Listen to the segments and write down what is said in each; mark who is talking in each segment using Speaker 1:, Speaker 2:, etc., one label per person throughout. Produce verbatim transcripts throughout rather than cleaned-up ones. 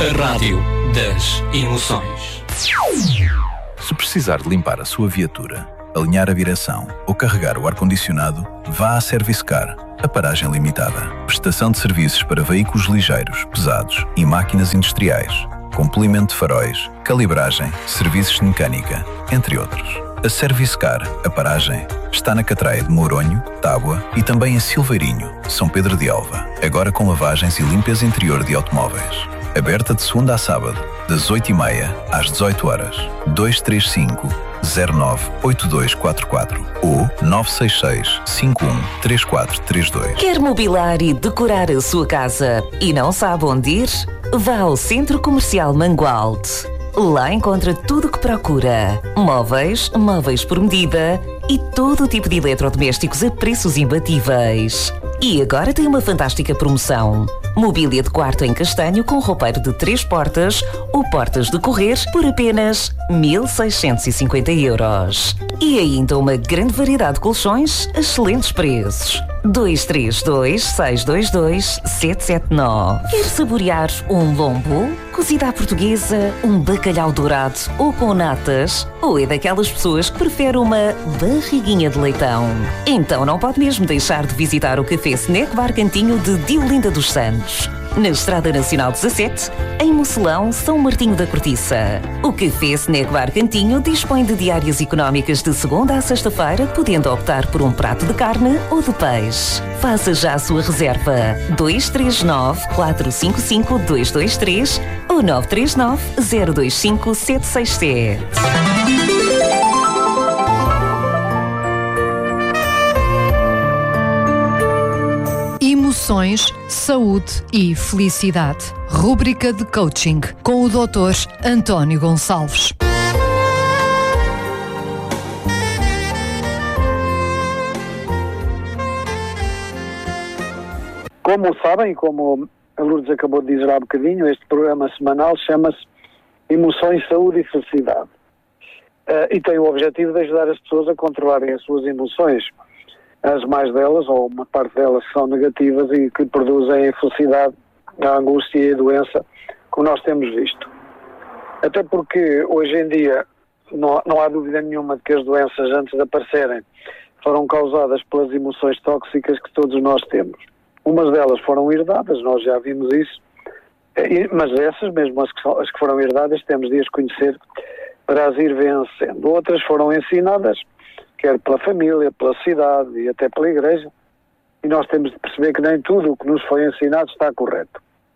Speaker 1: A rádio das emoções.
Speaker 2: Se precisar de limpar a sua viatura, alinhar a direção ou carregar o ar-condicionado, vá à Servicecar, a paragem limitada. Prestação de serviços para veículos ligeiros, pesados e máquinas industriais, com polimento de faróis, calibragem, serviços de mecânica, entre outros. A Servicecar, a paragem, está na Catraia de Mouronho, Tábua e também em Silveirinho, São Pedro de Alva. Agora com lavagens e limpeza interior de automóveis. Aberta de segunda a sábado, das oito e meia às dezoito horas. dois três cinco, zero nove, oito dois quatro quatro ou nove seis seis, cinco um, três quatro três dois.
Speaker 3: Quer mobilar e decorar a sua casa e não sabe onde ir? Vá ao Centro Comercial Mangualde. Lá encontra tudo o que procura. Móveis, móveis por medida e todo o tipo de eletrodomésticos a preços imbatíveis. E agora tem uma fantástica promoção. Mobília de quarto em castanho com roupeiro de três portas ou portas de correr por apenas mil seiscentos e cinquenta euros. E ainda uma grande variedade de colchões a excelentes preços. dois três dois, seis dois dois, sete sete nove. Quer saborear um lombo, cozida à portuguesa, um bacalhau dourado ou com natas? Ou é daquelas pessoas que prefere uma barriguinha de leitão? Então não pode mesmo deixar de visitar o Café Snack Bar Cantinho de Diolinda dos Santos, na Estrada Nacional dezassete, em Mocelão, São Martinho da Cortiça. O Café Snack Bar Cantinho dispõe de diárias económicas de segunda a sexta-feira, podendo optar por um prato de carne ou de peixe. Faça já a sua reserva dois três nove, quatro cinco cinco, dois dois três ou nove três nove, zero dois cinco, sete seis sete.
Speaker 4: Emoções, saúde e felicidade. Rúbrica de coaching com o doutor António Gonçalves.
Speaker 5: Como sabem, como a Lourdes acabou de dizer há bocadinho, este programa semanal chama-se Emoções, Saúde e Felicidade. Uh, e tem o objetivo de ajudar as pessoas a controlarem as suas emoções. As mais delas, ou uma parte delas, que são negativas e que produzem a infelicidade, a angústia e a doença, como nós temos visto. Até porque, hoje em dia, não, não há dúvida nenhuma de que as doenças, antes de aparecerem, foram causadas pelas emoções tóxicas que todos nós temos. Umas delas foram herdadas, nós já vimos isso, mas essas, mesmo as que, são, as que foram herdadas, temos de as conhecer para as ir vencendo. Outras foram ensinadas, quer pela família, pela cidade e até pela igreja, e nós temos de perceber que nem tudo o que nos foi ensinado está correto.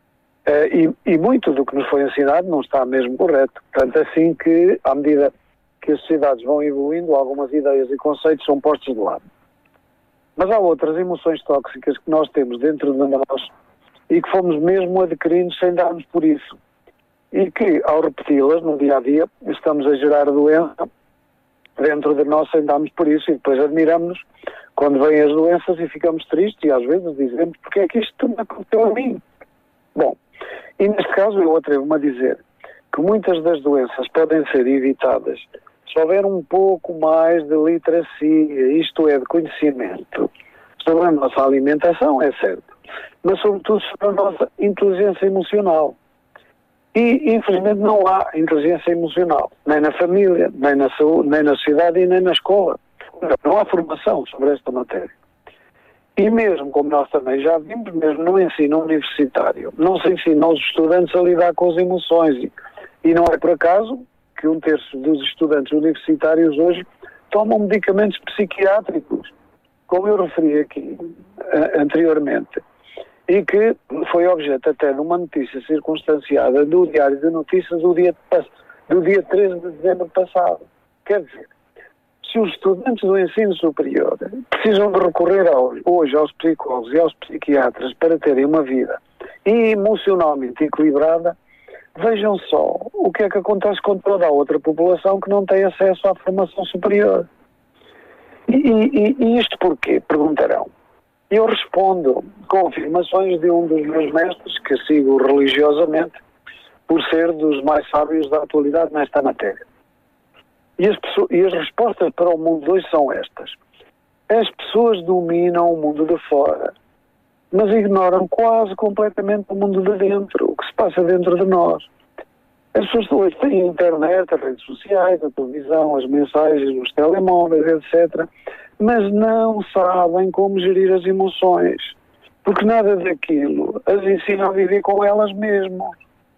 Speaker 5: Uh, e, e muito do que nos foi ensinado não está mesmo correto. Tanto assim que, à medida que as sociedades vão evoluindo, algumas ideias e conceitos são postos de lado. Mas há outras emoções tóxicas que nós temos dentro de nós e que fomos mesmo adquirindo sem darmos por isso. E que, ao repeti-las no dia-a-dia, estamos a gerar doença dentro de nós sem darmos por isso, e depois admiramos-nos quando vêm as doenças e ficamos tristes e às vezes dizemos porque é que isto tudo aconteceu a mim. Bom, e neste caso eu atrevo-me a dizer que muitas das doenças podem ser evitadas se houver um pouco mais de literacia, isto é, de conhecimento sobre a nossa alimentação, é certo, mas sobretudo sobre a nossa inteligência emocional. E, infelizmente, não há inteligência emocional, nem na família, nem na saúde, nem na sociedade e nem na escola. Não há formação sobre esta matéria. E mesmo, como nós também já vimos, mesmo no ensino universitário, não se ensina aos estudantes a lidar com as emoções. E, e não é por acaso que um terço dos estudantes universitários hoje tomam medicamentos psiquiátricos, como eu referi aqui uh, anteriormente. E que foi objeto até de uma notícia circunstanciada do Diário de Notícias do dia, do dia treze de dezembro passado. Quer dizer, se os estudantes do ensino superior precisam de recorrer ao, hoje aos psicólogos e aos psiquiatras para terem uma vida emocionalmente equilibrada, vejam só o que é que acontece com toda a outra população que não tem acesso à formação superior. E, e, e isto porquê? Perguntarão. Eu respondo com afirmações de um dos meus mestres, que sigo religiosamente, por ser dos mais sábios da atualidade nesta matéria. E as, pessoas, e as respostas para o mundo de hoje são estas. As pessoas dominam o mundo de fora, mas ignoram quase completamente o mundo de dentro. O que se passa dentro de nós. As pessoas hoje têm a internet, as redes sociais, a televisão, as mensagens, os telemóveis, etcétera, mas não sabem como gerir as emoções, porque nada daquilo as ensina a viver com elas mesmas.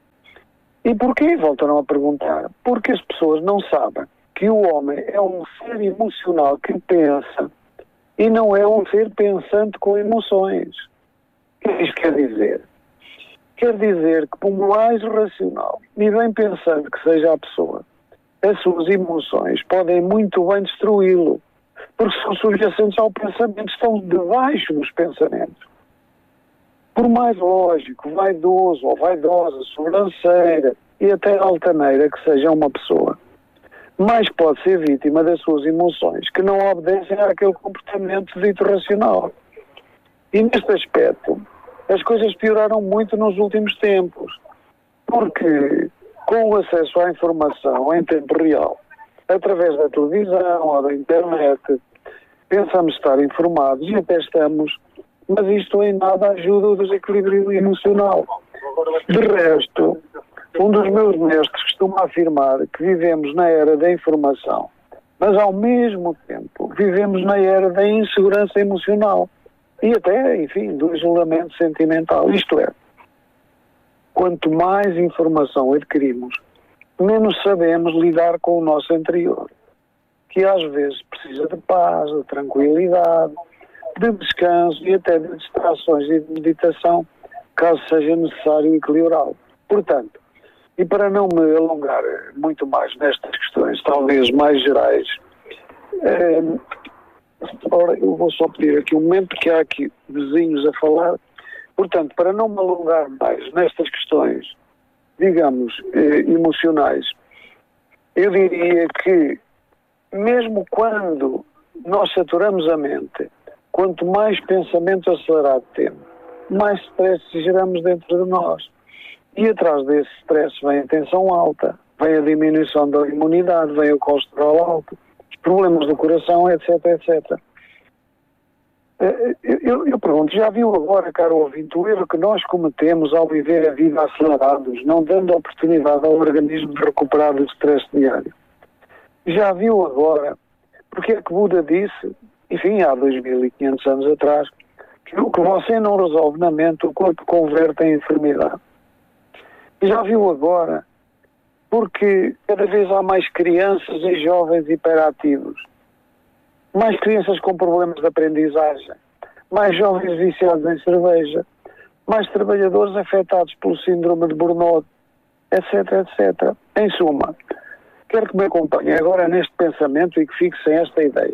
Speaker 5: E porquê? Voltaram a perguntar. Porque as pessoas não sabem que o homem é um ser emocional que pensa e não é um ser pensante com emoções. O que isto quer dizer? Quer dizer que, por mais racional e bem pensante que seja a pessoa, as suas emoções podem muito bem destruí-lo, porque são subjacentes ao pensamento, estão debaixo dos pensamentos. Por mais lógico, vaidoso ou vaidosa, sobranceira e até altaneira que seja uma pessoa, mais pode ser vítima das suas emoções, que não obedecem àquele comportamento dito racional. E neste aspecto, as coisas pioraram muito nos últimos tempos, porque com o acesso à informação em tempo real, através da televisão ou da internet, pensamos estar informados e até estamos, mas isto em nada ajuda o desequilíbrio emocional. De resto, um dos meus mestres costuma afirmar que vivemos na era da informação, mas ao mesmo tempo vivemos na era da insegurança emocional e até, enfim, do isolamento sentimental. Isto é, quanto mais informação adquirimos, menos sabemos lidar com o nosso interior, que às vezes precisa de paz, de tranquilidade, de descanso e até de distrações e de meditação, caso seja necessário equilibrá-lo. Portanto, e para não me alongar muito mais nestas questões, talvez mais gerais, eh, ora, eu vou só pedir aqui um momento, porque há aqui vizinhos a falar. Portanto, para não me alongar mais nestas questões, digamos, eh, emocionais, eu diria que, mesmo quando nós saturamos a mente, quanto mais pensamento acelerado temos, mais stress geramos dentro de nós. E atrás desse stress vem a tensão alta, vem a diminuição da imunidade, vem o colesterol alto, os problemas do coração, etc, etcétera. Eu, eu, eu pergunto, já viu agora, caro ouvinte, o erro que nós cometemos ao viver a vida acelerados, não dando oportunidade ao organismo de recuperar do stress diário? Já viu agora, porque é que Buda disse, enfim, há dois mil e quinhentos anos atrás, que o que você não resolve na mente, o corpo converte em enfermidade. E já viu agora, porque cada vez há mais crianças e jovens hiperativos, mais crianças com problemas de aprendizagem, mais jovens viciados em cerveja, mais trabalhadores afetados pelo síndrome de burnout, etc, etcétera. Em suma, quero que me acompanhem agora neste pensamento e que fixem esta ideia.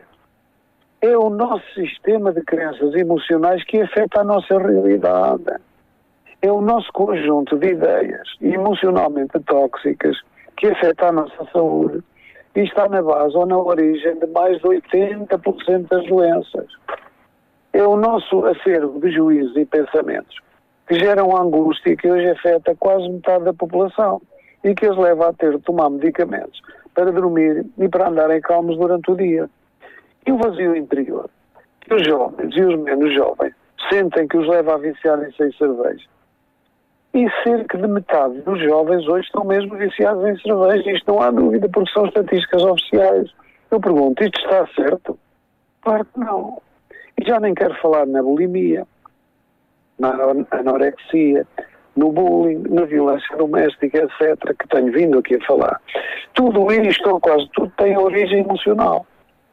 Speaker 5: É o nosso sistema de crenças emocionais que afeta a nossa realidade. É o nosso conjunto de ideias emocionalmente tóxicas que afeta a nossa saúde e está na base ou na origem de mais de oitenta por cento das doenças. É o nosso acervo de juízos e pensamentos que geram angústia que hoje afeta quase metade da população e que os leva a ter de tomar medicamentos para dormir e para andarem calmos durante o dia. E o vazio interior, que os jovens e os menos jovens sentem que os leva a viciarem-se em cerveja. E cerca de metade dos jovens hoje estão mesmo viciados em cerveja. Isto não há dúvida, porque são estatísticas oficiais. Eu pergunto, isto está certo? Claro que não. E já nem quero falar na bulimia, na anorexia, no bullying, na violência doméstica, etcétera, que tenho vindo aqui a falar. Tudo isto, ou quase tudo, tem origem emocional.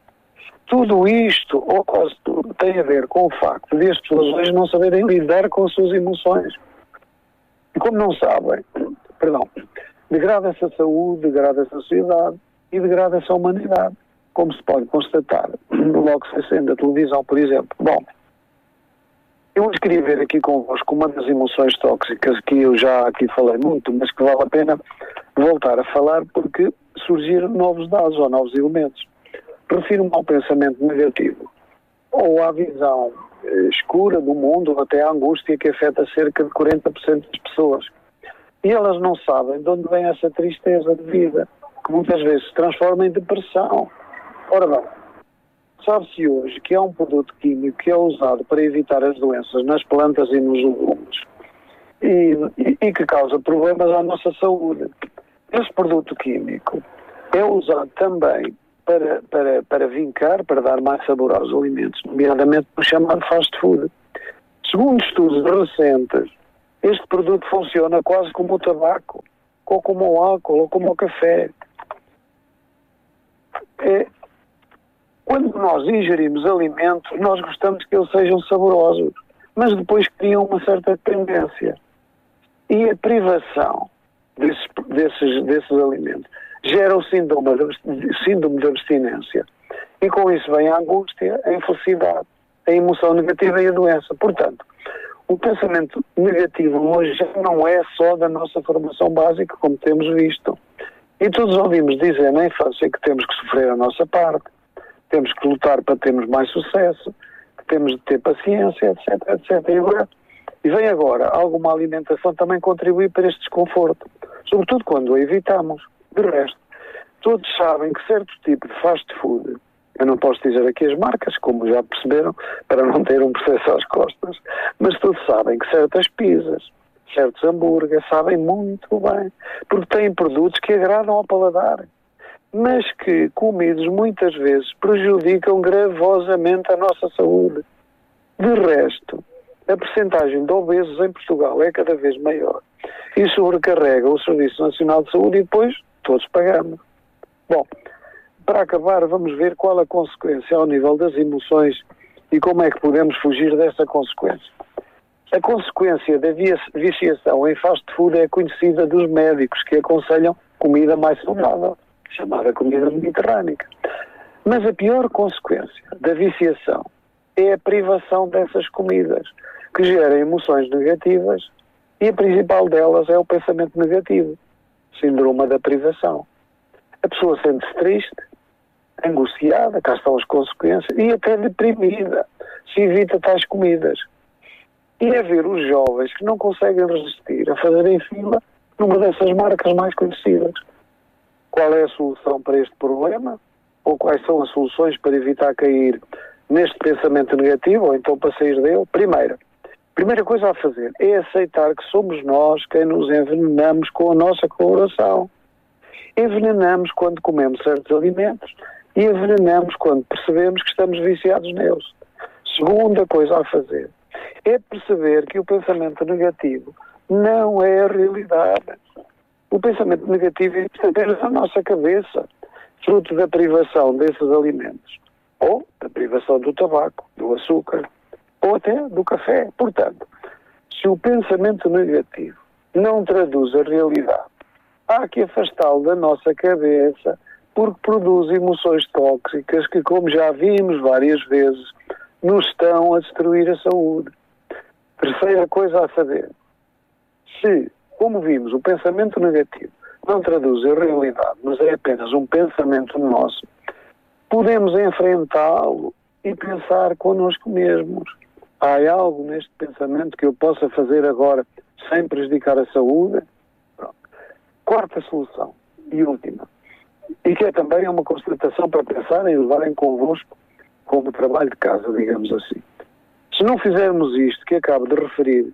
Speaker 5: Tudo isto, ou quase tudo, tem a ver com o facto de as pessoas hoje não saberem lidar com as suas emoções. E como não sabem, perdão, degrada-se a saúde, degrada-se a sociedade e degrada-se a humanidade, como se pode constatar logo se acende a televisão, por exemplo. Bom, eu hoje queria ver aqui convosco uma das emoções tóxicas que eu já aqui falei muito, mas que vale a pena voltar a falar porque surgiram novos dados ou novos elementos. Refiro-me ao pensamento negativo ou à visão escura do mundo, ou até a angústia que afeta cerca de quarenta por cento das pessoas. E elas não sabem de onde vem essa tristeza de vida, que muitas vezes se transforma em depressão. Ora bem, sabe-se hoje que há um produto químico que é usado para evitar as doenças nas plantas e nos legumes, e, e, e que causa problemas à nossa saúde. Esse produto químico é usado também para, para, para vincar, para dar mais sabor aos alimentos, nomeadamente no chamado fast food. Segundo estudos recentes, este produto funciona quase como o tabaco, ou como o álcool, ou como o café. É, quando nós ingerimos alimentos, nós gostamos que eles sejam saborosos, mas depois criam uma certa dependência. E a privação desses, desses, desses alimentos gera o síndrome de, síndrome de abstinência. E com isso vem a angústia, a infelicidade, a emoção negativa e a doença. Portanto, o pensamento negativo hoje já não é só da nossa formação básica, como temos visto. E todos ouvimos dizer na infância que temos que sofrer a nossa parte, temos que lutar para termos mais sucesso, que temos de ter paciência, etc, etcétera. E, agora, e vem agora, alguma alimentação também contribui para este desconforto, sobretudo quando a evitamos. De resto, todos sabem que certo tipo de fast food, eu não posso dizer aqui as marcas, como já perceberam, para não ter um processo às costas, mas todos sabem que certas pizzas, certos hambúrgueres sabem muito bem, porque têm produtos que agradam ao paladar, mas que, comidos muitas vezes, prejudicam gravosamente a nossa saúde. De resto, a percentagem de obesos em Portugal é cada vez maior e sobrecarrega o Serviço Nacional de Saúde e depois todos pagamos. Bom, para acabar, vamos ver qual a consequência ao nível das emoções e como é que podemos fugir dessa consequência. A consequência da viciação em fast food é conhecida dos médicos, que aconselham comida mais saudável, chamada comida mediterrânica. Mas a pior consequência da viciação é a privação dessas comidas, que geram emoções negativas, e a principal delas é o pensamento negativo, síndrome da privação. A pessoa sente-se triste, angustiada, cá estão as consequências, e até deprimida, se evita tais comidas. E é ver os jovens que não conseguem resistir a fazerem fila numa dessas marcas mais conhecidas. Qual é a solução para este problema? Ou quais são as soluções para evitar cair neste pensamento negativo, ou então para sair dele? Primeiro, a primeira coisa a fazer é aceitar que somos nós quem nos envenenamos com a nossa coloração. Envenenamos quando comemos certos alimentos e envenenamos quando percebemos que estamos viciados neles. Segunda coisa a fazer é perceber que o pensamento negativo não é a realidade. O pensamento negativo é apenas a nossa cabeça, fruto da privação desses alimentos, ou da privação do tabaco, do açúcar, ou até do café. Portanto, se o pensamento negativo não traduz a realidade, há que afastá-lo da nossa cabeça, porque produz emoções tóxicas que, como já vimos várias vezes, nos estão a destruir a saúde. Terceira coisa a saber, se, como vimos, o pensamento negativo não traduz a realidade, mas é apenas um pensamento nosso, podemos enfrentá-lo e pensar connosco mesmos. Há algo neste pensamento que eu possa fazer agora sem prejudicar a saúde? Pronto. Quarta solução e última, e que é também uma constatação para pensarem e levarem convosco como trabalho de casa, digamos assim. Se não fizermos isto que acabo de referir,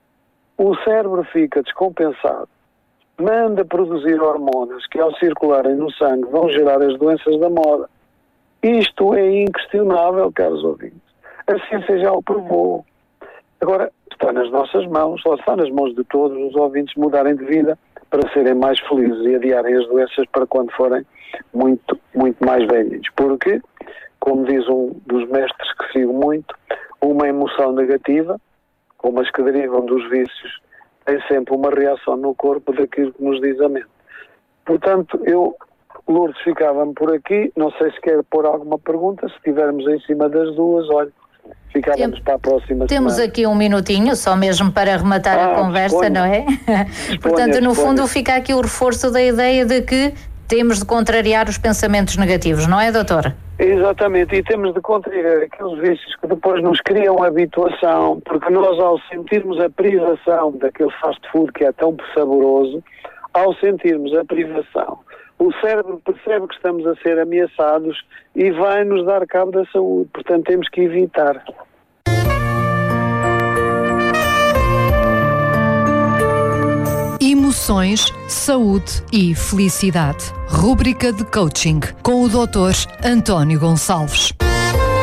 Speaker 5: o cérebro fica descompensado, manda produzir hormonas que, ao circularem no sangue, vão gerar as doenças da moda. Isto é inquestionável, caros ouvintes. A ciência já o provou. Agora, está nas nossas mãos, ou está nas mãos de todos os ouvintes mudarem de vida para serem mais felizes e adiarem as doenças para quando forem muito, muito mais velhos. Porque, como diz um dos mestres que sigo muito, uma emoção negativa, como as que derivam dos vícios, tem sempre uma reação no corpo daquilo que nos diz a mente. Portanto, eu, Lourdes, ficava-me por aqui. Não sei se quer pôr alguma pergunta. Se estivermos em cima das duas, olha, ficávamos Tem, para a próxima
Speaker 6: Temos
Speaker 5: semana.
Speaker 6: aqui um minutinho, só mesmo para rematar ah, a conversa, disponha. Não é? Disponha, Portanto, no disponha. fundo, fica aqui o reforço da ideia de que temos de contrariar os pensamentos negativos, não é, doutora?
Speaker 5: Exatamente, e temos de contrariar aqueles vícios que depois nos criam habituação, porque nós, ao sentirmos a privação daquele fast food que é tão saboroso, ao sentirmos a privação, o cérebro percebe que estamos a ser ameaçados e vai nos dar cabo da saúde. Portanto, temos que evitar.
Speaker 4: emoções, saúde e felicidade. Rúbrica de coaching com o doutor António Gonçalves.